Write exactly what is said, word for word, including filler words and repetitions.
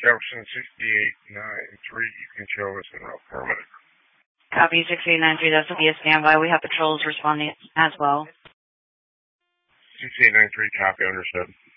Jefferson sixty-eight nine three, you can show us in route perimeter. Copy six eight nine three, this will be a standby. We have patrols responding as well. six eight nine three, copy, understood.